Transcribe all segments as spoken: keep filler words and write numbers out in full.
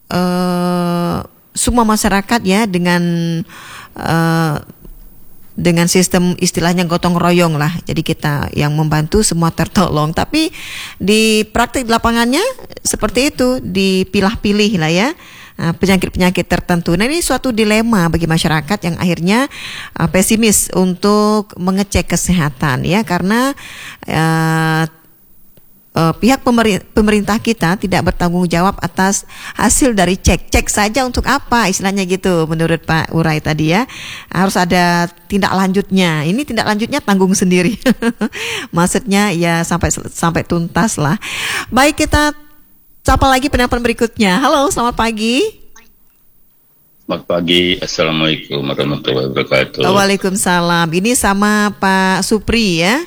uh, semua masyarakat ya dengan uh, dengan sistem istilahnya gotong royong lah. Jadi kita yang membantu semua tertolong. Tapi di praktik lapangannya seperti itu, dipilah-pilih lah ya penyakit-penyakit tertentu. Nah, ini suatu dilema bagi masyarakat yang akhirnya uh, pesimis untuk mengecek kesehatan ya, karena uh, uh, pihak pemer- pemerintah kita tidak bertanggung jawab atas hasil dari cek. Cek saja untuk apa istilahnya gitu menurut Pak Urai tadi ya. Harus ada tindak lanjutnya. Ini tindak lanjutnya tanggung sendiri. Maksudnya ya sampai sampai tuntas lah. Baik, kita sapa lagi penelpon berikutnya. Halo, selamat pagi. Selamat pagi. Assalamualaikum warahmatullahi wabarakatuh. Waalaikumsalam. Ini sama Pak Supri ya?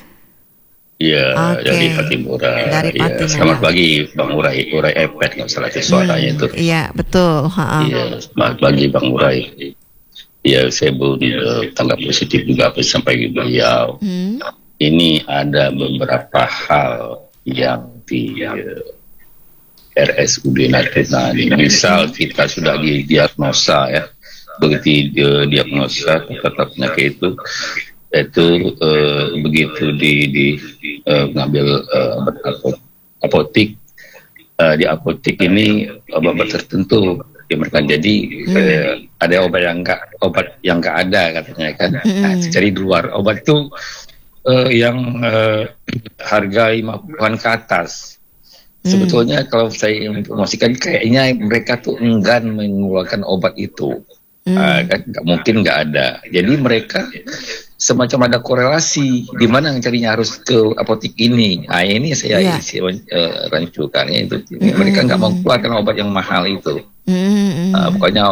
Iya, okay. dari Patimura. Dari ya, Patimura. Selamat pagi Bang Urai. Urai iPad nggak salah itu suaranya itu. Iya, betul. Ha-ha. Iya, selamat pagi Bang Urai. Iya, saya pun uh, tanggap positif juga apa sampai beliau. Hmm. Ini ada beberapa hal yang di uh, R S U D Natuna. Misal kita sudah didiagnosa ya, begitu diagnosa terkena penyakit itu, itu uh, begitu di, di uh, ngambil uh, obat apotik, uh, di apotik ini obat-obat tertentu diberikan. Jadi hmm. uh, ada obat yang enggak obat yang enggak ada katanya kan, hmm. nah, cari di luar obat itu uh, yang uh, harga lima puluhan ke atas. Sebetulnya hmm. kalau saya informasikan kayaknya mereka tuh enggan mengeluarkan obat itu, hmm. uh, kan nggak mungkin nggak ada. Jadi mereka semacam ada korelasi di mana yang carinya harus ke apotik ini. Nah ini saya yeah. isi uh, rancukannya itu. Hmm. Mereka nggak mau keluarkan obat yang mahal itu. Hmm. Uh, pokoknya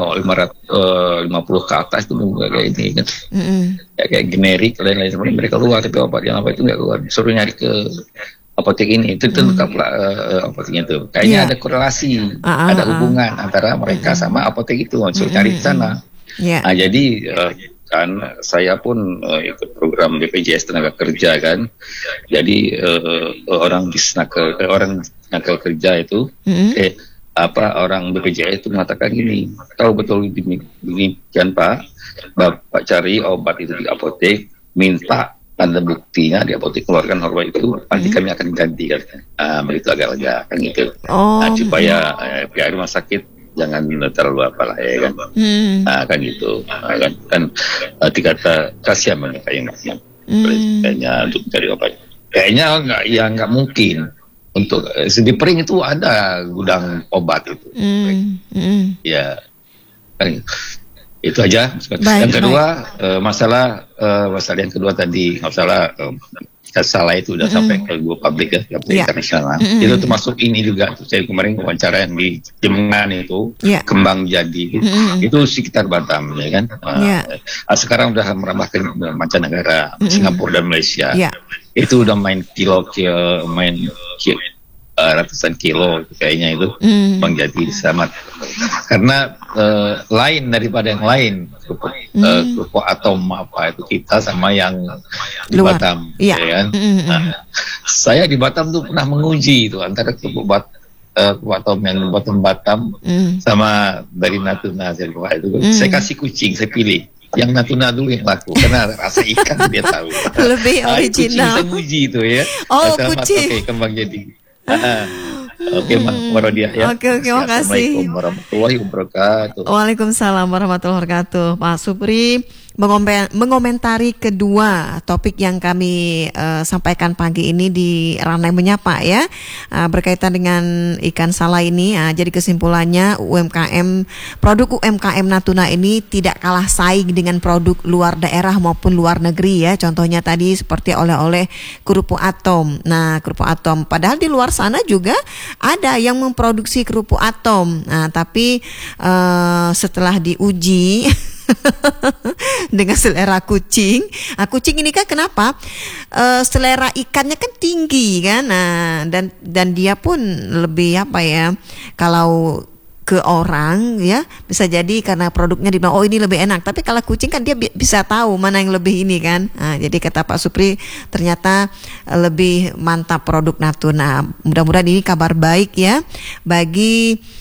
lima puluh ke atas itu kayak ini kan, hmm. ya, kayak generik lain-lain sebenarnya mereka keluar, tapi obat yang apa itu nggak keluar. Suruh nyari ke apotek ini itu tuh hmm. uh, apoteknya tuh kayaknya yeah. ada korelasi, uh, ada hubungan uh, antara mereka uh, sama apotek itu, suruh cari di sana. Yeah. Nah, jadi uh, kan saya pun uh, ikut program B P J S tenaga kerja kan, jadi uh, orang disnaker, uh, orang nakal kerja itu, uh, eh apa orang B P J S itu mengatakan gini, kalau betul demikian Pak, Bapak cari obat itu di apotek, minta tanda buktinya di apotek keluarkan obat itu, nanti hmm. kami akan ganti kan, ah, begitu agak lega kan gitu, oh. nah, supaya eh, pihak rumah sakit jangan terlalu apalah ya kan, hmm. nah, kan gitu, nah, kan kan nanti kata kasihan mereka yang hmm. kayaknya untuk cari obat, kayaknya nggak ya nggak mungkin untuk eh, di Pering itu ada gudang obat itu, hmm. Hmm. ya kan. Itu aja. Baik, yang kedua uh, masalah uh, masalah yang kedua tadi masalah uh, salah itu udah mm-hmm. sampai ke gua publik ya, ke yeah. internasional. Mm-hmm. Itu termasuk ini juga. Saya kemarin wawancara yang di Jemengan itu, yeah. Kembang Jadi, mm-hmm. itu sekitar Batam ya kan. Uh, yeah. Sekarang udah merambah ke mancanegara, mm-hmm. Singapura dan Malaysia. Yeah. Itu udah main kilo kilo main kilo, uh, ratusan kilo kayaknya itu, mm. Bang Jadi selamat. Karena uh, lain daripada yang lain, kerupuk, mm. uh, kerupuk atom apa itu kita sama yang di luar. Batam, yeah. ya kan? Mm-hmm. Nah, saya di Batam tuh pernah menguji itu antara kerupuk bat, uh, kerupuk atom yang di Batam Batam mm. sama dari Natuna itu. Mm. Saya kasih kucing, saya pilih yang Natuna dulu yang laku karena rasa ikan dia tahu. Lebih original. Kucing saya uji itu ya. Oh, kucing. Oke, Kembang Jadi. Oke, Mak Marodia ya. Oke, oke, makasih. Assalamualaikum warahmatullahi wabarakatuh. Waalaikumsalam warahmatullahi wabarakatuh. Pak Supri mengomentari kedua topik yang kami uh, sampaikan pagi ini di Ranai Menyapa ya, uh, berkaitan dengan ikan sala ini. Uh, jadi kesimpulannya U M K M, produk U M K M Natuna ini tidak kalah saing dengan produk luar daerah maupun luar negeri ya. Contohnya tadi seperti oleh-oleh kerupuk atom. Nah, kerupuk atom padahal di luar sana juga ada yang memproduksi kerupuk atom. Nah, tapi uh, setelah diuji dengan selera kucing. Nah, kucing ini kan kenapa? Uh, selera ikannya kan tinggi kan. Nah, dan dan dia pun lebih apa ya? Kalau ke orang ya bisa jadi karena produknya dibilang oh ini lebih enak, tapi kalau kucing kan dia bi- bisa tahu mana yang lebih ini kan. Nah, jadi kata Pak Supri ternyata lebih mantap produk Natuna. Mudah-mudahan ini kabar baik ya bagi